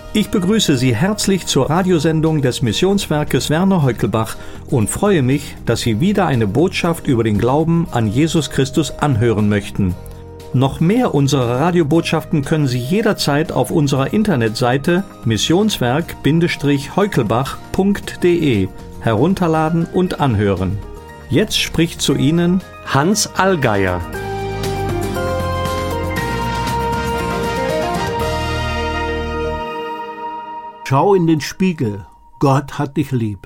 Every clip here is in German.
Ich begrüße Sie herzlich zur Radiosendung des Missionswerkes Werner Heukelbach und freue mich, dass Sie wieder eine Botschaft über den Glauben an Jesus Christus anhören möchten. Noch mehr unserer Radiobotschaften können Sie jederzeit auf unserer Internetseite missionswerk-heukelbach.de herunterladen und anhören. Jetzt spricht zu Ihnen Hans Allgeier. Schau in den Spiegel, Gott hat dich lieb.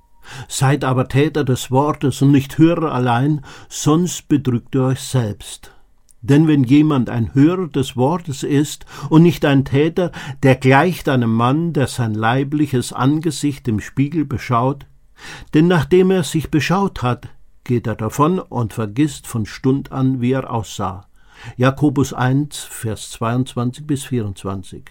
Seid aber Täter des Wortes und nicht Hörer allein, sonst betrügt ihr euch selbst. Denn wenn jemand ein Hörer des Wortes ist und nicht ein Täter, der gleicht einem Mann, der sein leibliches Angesicht im Spiegel beschaut. Denn nachdem er sich beschaut hat, geht er davon und vergisst von Stund an, wie er aussah. Jakobus 1, Vers 22 bis 24.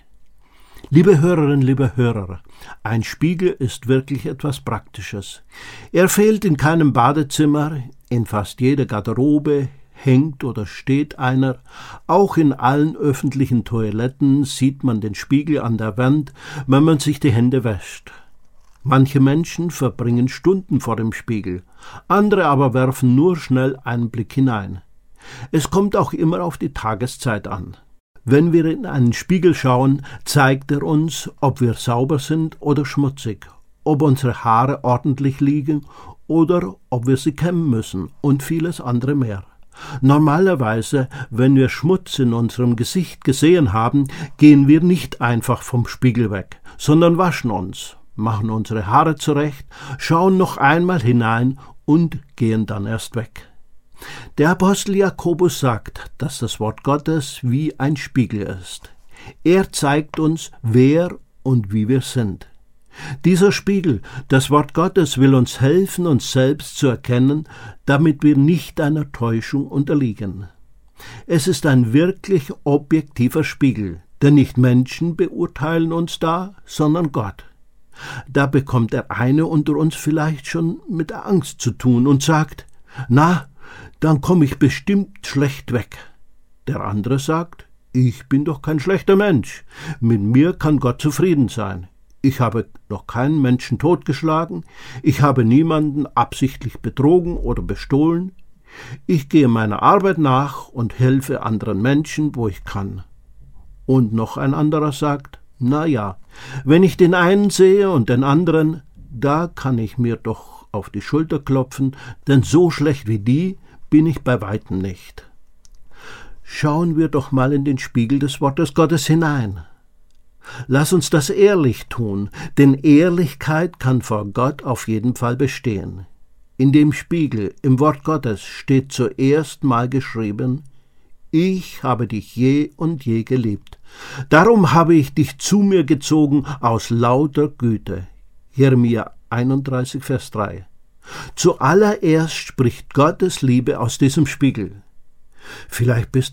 Liebe Hörerinnen, liebe Hörer, ein Spiegel ist wirklich etwas Praktisches. Er fehlt in keinem Badezimmer, in fast jeder Garderobe hängt oder steht einer. Auch in allen öffentlichen Toiletten sieht man den Spiegel an der Wand, wenn man sich die Hände wäscht. Manche Menschen verbringen Stunden vor dem Spiegel, andere aber werfen nur schnell einen Blick hinein. Es kommt auch immer auf die Tageszeit an. Wenn wir in einen Spiegel schauen, zeigt er uns, ob wir sauber sind oder schmutzig, ob unsere Haare ordentlich liegen oder ob wir sie kämmen müssen und vieles andere mehr. Normalerweise, wenn wir Schmutz in unserem Gesicht gesehen haben, gehen wir nicht einfach vom Spiegel weg, sondern waschen uns, machen unsere Haare zurecht, schauen noch einmal hinein und gehen dann erst weg. Der Apostel Jakobus sagt, dass das Wort Gottes wie ein Spiegel ist. Er zeigt uns, wer und wie wir sind. Dieser Spiegel, das Wort Gottes, will uns helfen, uns selbst zu erkennen, damit wir nicht einer Täuschung unterliegen. Es ist ein wirklich objektiver Spiegel, denn nicht Menschen beurteilen uns da, sondern Gott. Da bekommt der eine unter uns vielleicht schon mit Angst zu tun und sagt, na, dann komme ich bestimmt schlecht weg. Der andere sagt, ich bin doch kein schlechter Mensch, mit mir kann Gott zufrieden sein. Ich habe noch keinen Menschen totgeschlagen, ich habe niemanden absichtlich betrogen oder bestohlen. Ich gehe meiner Arbeit nach und helfe anderen Menschen, wo ich kann. Und noch ein anderer sagt, na ja, wenn ich den einen sehe und den anderen, da kann ich mir doch auf die Schulter klopfen, denn so schlecht wie die bin ich bei weitem nicht. Schauen wir doch mal in den Spiegel des Wortes Gottes hinein. Lass uns das ehrlich tun, denn Ehrlichkeit kann vor Gott auf jeden Fall bestehen. In dem Spiegel, im Wort Gottes, steht zuerst mal geschrieben, ich habe dich je und je geliebt. Darum habe ich dich zu mir gezogen aus lauter Güte. Jeremia 31, Vers 3. Zuallererst spricht Gottes Liebe aus diesem Spiegel. Vielleicht bist